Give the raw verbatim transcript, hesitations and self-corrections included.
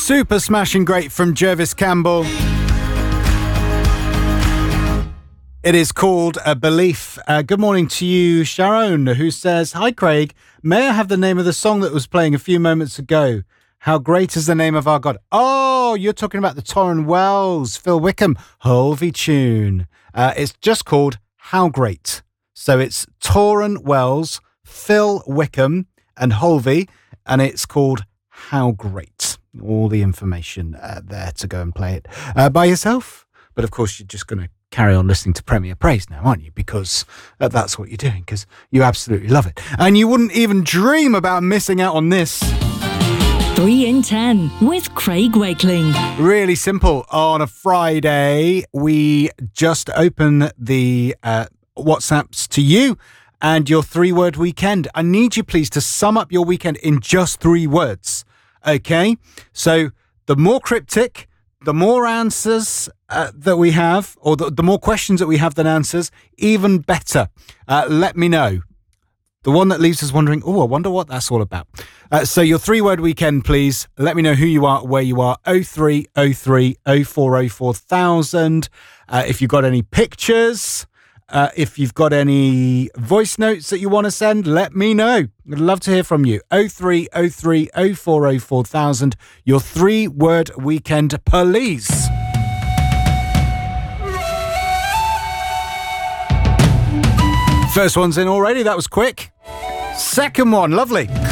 Super smashing great from Jervis Campbell. It is called A Belief. Uh, good morning to you, Sharon, who says, "Hi, Craig. May I have the name of the song that was playing a few moments ago? How great is the name of our God?" Oh, you're talking about the Torrin Wells, Phil Wickham, Holvey tune. Uh, it's just called How Great. So it's Torrin Wells, Phil Wickham, and Holvey, and it's called How Great. All the information uh, there to go and play it uh, by yourself. But of course, you're just going to carry on listening to Premier Praise now, aren't you? Because uh, that's what you're doing, because you absolutely love it. And you wouldn't even dream about missing out on this. three in ten with Craig Wakeling. Really simple. On a Friday, we just open the uh, WhatsApps to you and your three-word weekend. I need you, please, to sum up your weekend in just three words. Okay? So the more cryptic, the more answers uh, that we have, or the, the more questions that we have than answers, even better. Uh, let me know. The one that leaves us wondering, oh, I wonder what that's all about. Uh, so your three-word weekend, please. Let me know who you are, where you are. oh three oh three oh four oh four thousand. Uh, if you've got any pictures, uh, if you've got any voice notes that you want to send, let me know. I'd love to hear from you. oh three oh three oh four oh four thousand. Your three-word weekend, please. First one's in already. That was quick. Second one, lovely.